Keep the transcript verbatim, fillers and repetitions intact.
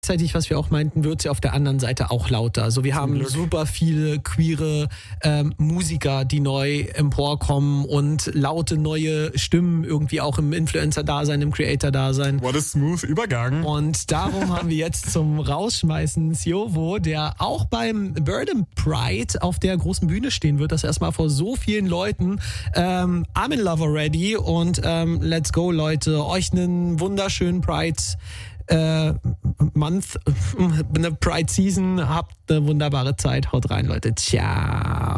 Gleichzeitig, was wir auch meinten, wird sie auf der anderen Seite auch lauter. Also wir haben super viele queere ähm, Musiker, die neu emporkommen und laute neue Stimmen irgendwie auch im Influencer-Dasein, im Creator-Dasein. What a smooth Übergang. Und darum haben wir jetzt zum Rausschmeißen Siovo, der auch beim Burdham Pride auf der großen Bühne stehen wird. Das erstmal vor so vielen Leuten. Ähm, I'm in love already und ähm, let's go, Leute. Euch einen wunderschönen Pride Äh, Month, eine Pride Season, habt eine wunderbare Zeit, haut rein, Leute, ciao.